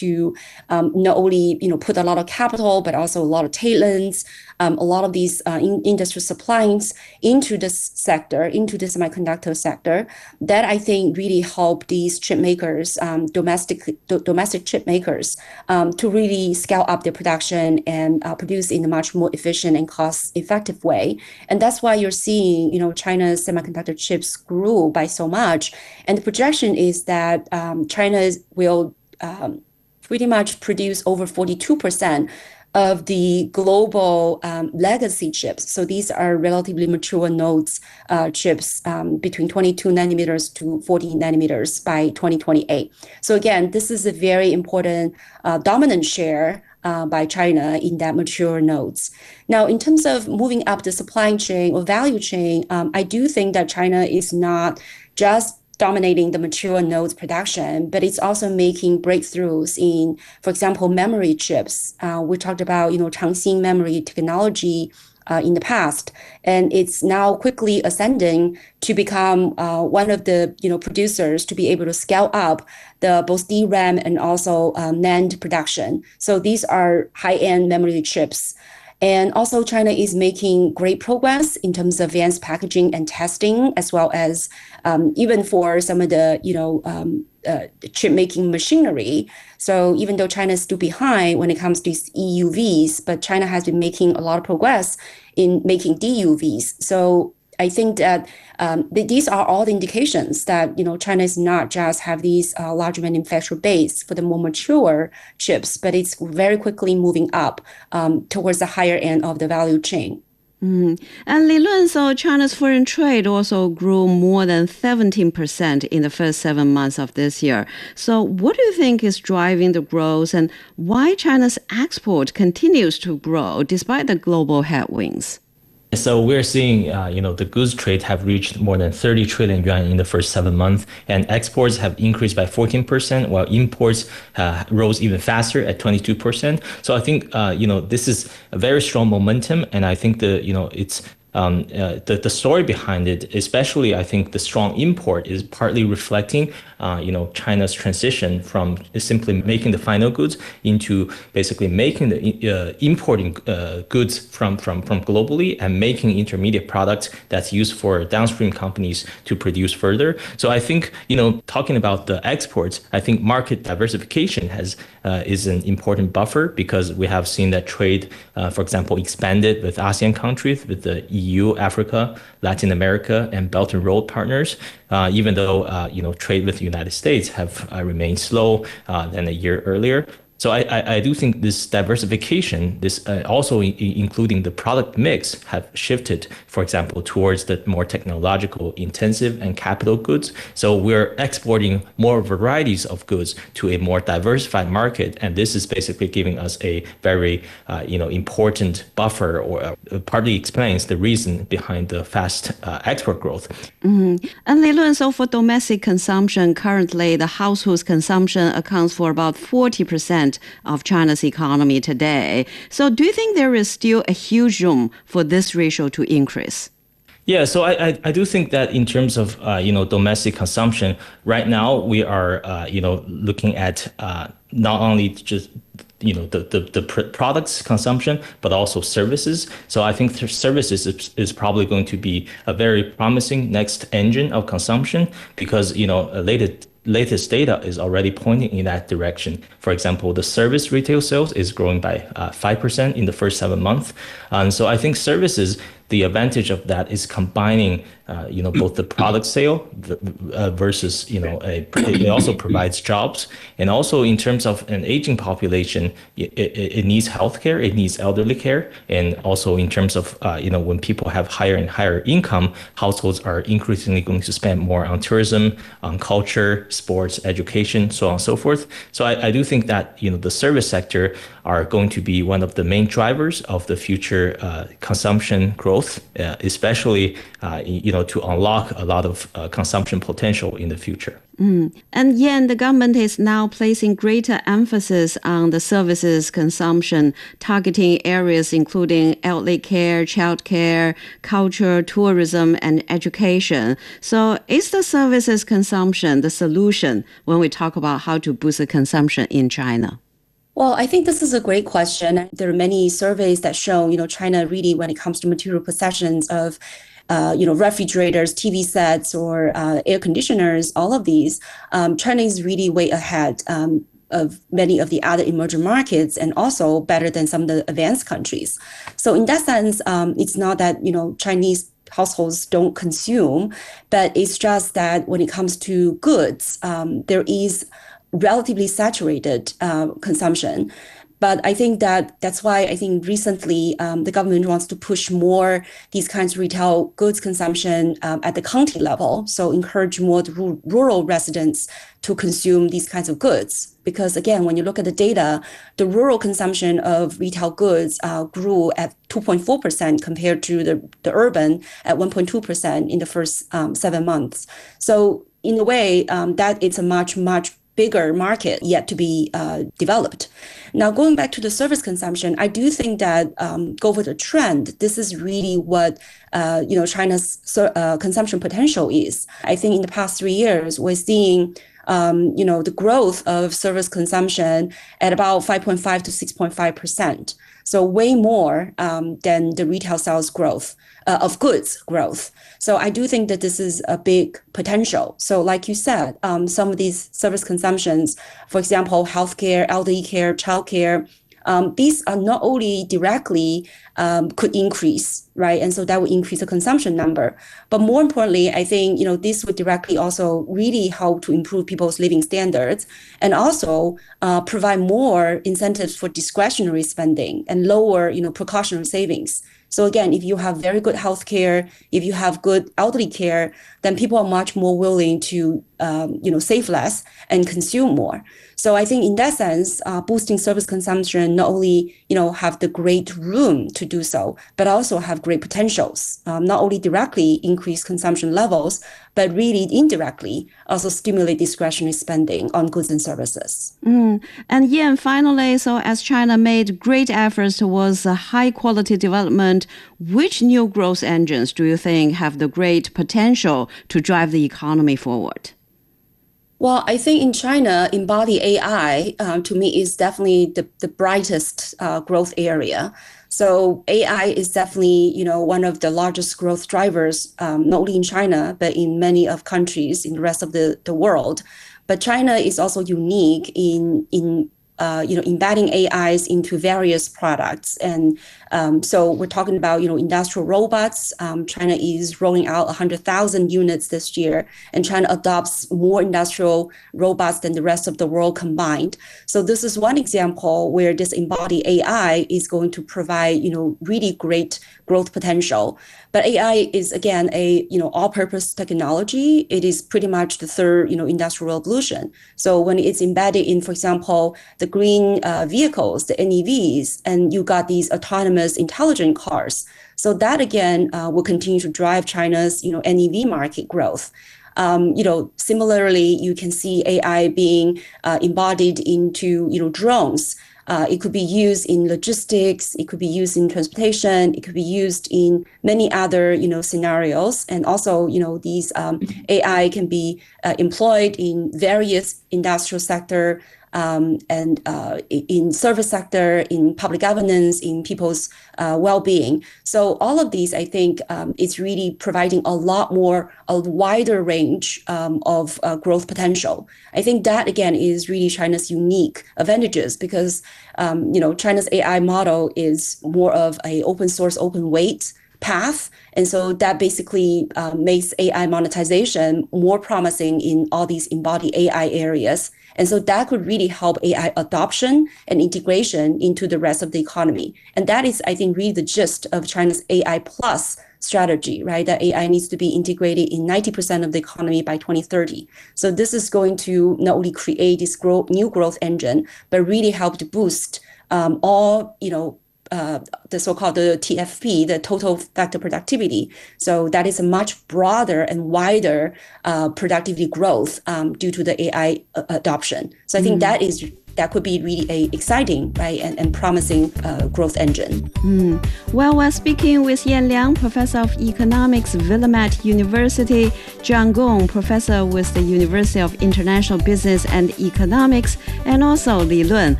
to not only put a lot of capital, but also a lot of talents, a lot of these industrial supplies into this sector, into the semiconductor sector. That I think really help these chip makers, domestic chip makers, to really scale up their production and produce in a much more efficient and cost-effective way. And that's why you're seeing, China's semiconductor chips grew by so much. And the projection is that China will pretty much produce over 42% of the global legacy chips. So these are relatively mature nodes chips between 22 nanometers to 40 nanometers by 2028. So again, this is a very important dominant share by China in that mature nodes. Now, in terms of moving up the supply chain or value chain, I do think that China is not just dominating the mature nodes production, but it's also making breakthroughs in, for example, memory chips. We talked about, Changxin memory technology in the past, and it's now quickly ascending to become one of the, producers to be able to scale up the both DRAM and also NAND production. So these are high-end memory chips. And also China is making great progress in terms of advanced packaging and testing, as well as even for some of the, chip making machinery. So even though China is still behind when it comes to EUVs, but China has been making a lot of progress in making DUVs. So I think that these are all the indications that China is not just have these large manufacturer base for the more mature chips, but it's very quickly moving up towards the higher end of the value chain. And Li Lun, so China's foreign trade also grew more than 17% in the first 7 months of this year. So what do you think is driving the growth, and why China's export continues to grow despite the global headwinds? So we're seeing, the goods trade have reached more than 30 trillion yuan in the first 7 months, and exports have increased by 14%, while imports rose even faster at 22%. So I think, this is a very strong momentum, and I think it's the story behind it, especially I think the strong import is partly reflecting, China's transition from simply making the final goods into basically making the importing goods from globally and making intermediate products that's used for downstream companies to produce further. So I think, talking about the exports, I think market diversification is an important buffer, because we have seen that trade, for example, expanded with ASEAN countries, with the EU, Africa, Latin America, and Belt and Road partners, even though, trade with the United States have remained slow than a year earlier. So I do think this diversification, this also including the product mix, have shifted, for example, towards the more technological intensive and capital goods. So we're exporting more varieties of goods to a more diversified market. And this is basically giving us a very, important buffer, or partly explains the reason behind the fast export growth. Mm-hmm. And Li Lun, so for domestic consumption, currently the household's consumption accounts for about 40% of China's economy today. So do you think there is still a huge room for this ratio to increase? Yeah, so I do think that in terms of, domestic consumption, right now we are, looking at not only just the products consumption, but also services. So I think services is probably going to be a very promising next engine of consumption, because latest data is already pointing in that direction. For example, the service retail sales is growing by 5% in the first 7 months. And so I think services, the advantage of that is combining, both the product sale versus, it also provides jobs. And also in terms of an aging population, it needs healthcare, it needs elderly care. And also in terms of, when people have higher and higher income, households are increasingly going to spend more on tourism, on culture, sports, education, so on and so forth. So I do think that, the service sector are going to be one of the main drivers of the future consumption growth, especially, to unlock a lot of consumption potential in the future. And yet, the government is now placing greater emphasis on the services consumption, targeting areas including elderly care, child care, culture, tourism, and education. So is the services consumption the solution when we talk about how to boost the consumption in China? Well, I think this is a great question. There are many surveys that show, China really, when it comes to material possessions of refrigerators, TV sets, or air conditioners, all of these, China is really way ahead of many of the other emerging markets and also better than some of the advanced countries. So in that sense, it's not that, Chinese households don't consume, but it's just that when it comes to goods, there is relatively saturated consumption. But I think that's why I think recently the government wants to push more these kinds of retail goods consumption at the county level. So encourage more the rural residents to consume these kinds of goods. Because again, when you look at the data, the rural consumption of retail goods grew at 2.4% compared to the urban at 1.2% in the first 7 months. So in a way, that it's a much bigger market yet to be developed. Now, going back to the service consumption, I do think that go for the trend, this is really what China's consumption potential is. I think in the past 3 years, we're seeing the growth of service consumption at about 5.5 to 6.5%. So way more than the retail sales growth of goods growth. So I do think that this is a big potential. So like you said, some of these service consumptions, for example, healthcare, elderly care, childcare, these are not only directly could increase, right? And so that would increase the consumption number. But more importantly, I think, this would directly also really help to improve people's living standards and also provide more incentives for discretionary spending and lower, precautionary savings. So again, if you have very good healthcare, if you have good elderly care, then people are much more willing to, save less and consume more. So I think in that sense, boosting service consumption not only, have the great room to do so, but also have great potentials, not only directly increase consumption levels, but really indirectly also stimulate discretionary spending on goods and services. And Yan, finally, so as China made great efforts towards high quality development, which new growth engines do you think have the great potential to drive the economy forward? Well, I think in China, embodied AI, to me, is definitely the brightest growth area. So AI is definitely, one of the largest growth drivers, not only in China, but in many of countries in the rest of the world. But China is also unique in embedding AIs into various products. And so we're talking about, industrial robots. China is rolling out 100,000 units this year, and China adopts more industrial robots than the rest of the world combined. So this is one example where this embodied AI is going to provide, really great growth potential. But AI is, again, a, all-purpose technology. It is pretty much the third, industrial revolution. So when it's embedded in, for example, the green vehicles, the NEVs, and you got these autonomous intelligent cars. So that, again, will continue to drive China's, NEV market growth. Similarly, you can see AI being embodied into, drones. It could be used in logistics. It could be used in transportation. It could be used in many other, scenarios. And also, these AI can be employed in various industrial sector and in service sector, in public governance, in people's well-being. So all of these, I think, is really providing a wider range of growth potential. I think that, again, is really China's unique advantages because, China's AI model is more of a open source, open weight path. And so that basically makes AI monetization more promising in all these embodied AI areas. And so that could really help AI adoption and integration into the rest of the economy. And that is, I think, really the gist of China's AI plus strategy, right? That AI needs to be integrated in 90% of the economy by 2030. So this is going to not only create this new growth engine, but really help to boost all, the so-called the TFP, the total factor productivity. So that is a much broader and wider productivity growth due to the AI adoption. So I think that could be really a exciting, right, and promising growth engine. Well, we're speaking with Yan Liang, Professor of Economics, Willamette University, John Gong, Professor with the University of International Business and Economics, and also Li Lun,